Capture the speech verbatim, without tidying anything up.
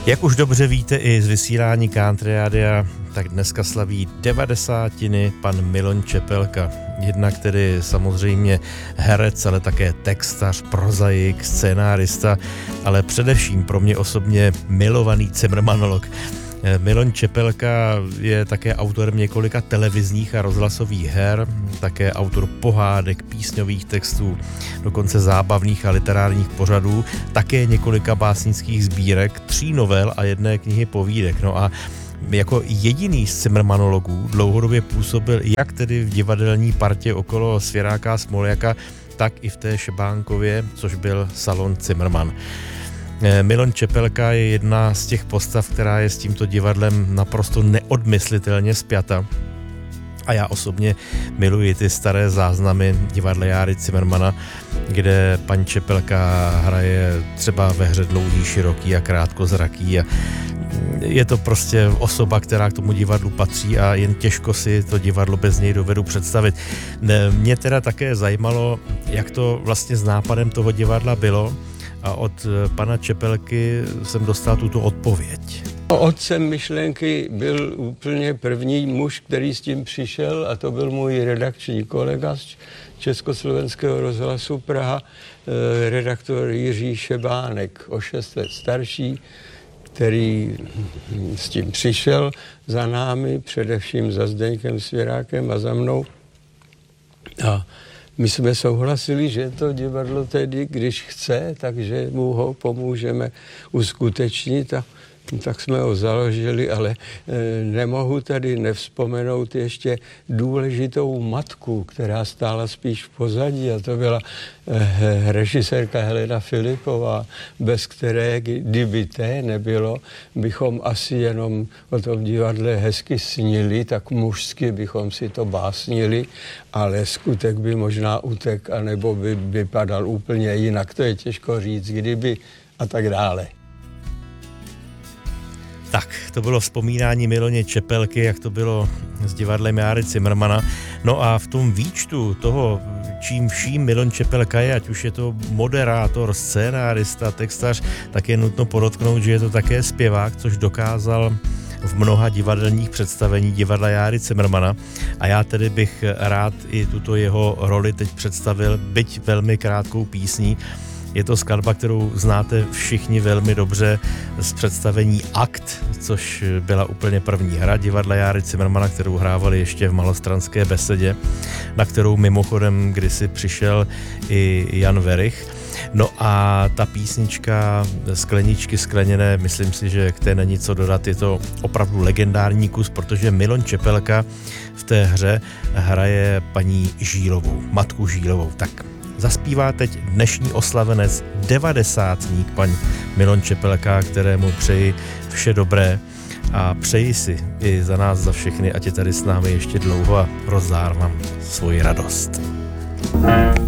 Jak už dobře víte i z vysílání Country Radia, tak dneska slaví devadesátiny pan Miloň Čepelka. Jednak tedy samozřejmě herec, ale také textař, prozaik, scénárista, ale především pro mě osobně milovaný cimrmanolog. Miloň Čepelka je také autorem několika televizních a rozhlasových her, také autor pohádek, písňových textů, dokonce zábavných a literárních pořadů, také několika básnických sbírek, tří novel a jedné knihy povídek. No a jako jediný z cimrmanologů dlouhodobě působil jak tedy v divadelní partě okolo Svěráka a Smoljaka, tak i v té Šebánkově, což byl salon Cimrman. Miloň Čepelka je jedna z těch postav, která je s tímto divadlem naprosto neodmyslitelně spjata. A já osobně miluji ty staré záznamy divadla Járy Cimrmana, kde pan Čepelka hraje třeba ve hře Dlouhý, široký a krátkozraký a je to prostě osoba, která k tomu divadlu patří a jen těžko si to divadlo bez něj dovedu představit. Mě teda také zajímalo, jak to vlastně s nápadem toho divadla bylo, a od pana Čepelky jsem dostal tuto odpověď. Otcem myšlenky byl úplně první muž, který s tím přišel, a to byl můj redakční kolega z Československého rozhlasu Praha, redaktor Jiří Šebánek, o šest let starší, který s tím přišel za námi, především za Zdeňkem Svěrákem a za mnou. A my jsme souhlasili, že to divadlo tedy, když chce, takže mu ho pomůžeme uskutečnit a tak jsme ho založili, ale e, nemohu tady nevzpomenout ještě důležitou matku, která stála spíš v pozadí, a to byla e, režisérka Helena Filipová, bez které, kdyby té nebylo, bychom asi jenom o tom divadle hezky snili, tak mužsky bychom si to básnili, ale skutek by možná utek, anebo by vypadal úplně jinak. To je těžko říct, kdyby a tak dále. Tak, to bylo vzpomínání Miloně Čepelky, jak to bylo s divadlem Járy Cimrmana. No a v tom výčtu toho, čím vším Miloň Čepelka je, ať už je to moderátor, scénárista, textař, tak je nutno podotknout, že je to také zpěvák, což dokázal v mnoha divadelních představení divadla Járy Cimrmana. A já tedy bych rád i tuto jeho roli teď představil, byť velmi krátkou písní. Je to skladba, kterou znáte všichni velmi dobře z představení Akt, což byla úplně první hra divadla Járy Cimrmana, kterou hrávali ještě v Malostranské besedě, na kterou mimochodem kdysi přišel i Jan Werich. No a ta písnička Skleničky skleněné, myslím si, že k té není co dodat, je to opravdu legendární kus, protože Miloň Čepelka v té hře hraje paní Žílovou, matku Žílovou. Tak zaspívá teď dnešní oslavenec, devadesátník, pan Miloň Čepelka, kterému přeji vše dobré a přeji si i za nás, za všechny, ať je tady s námi ještě dlouho a rozdávám svoji radost.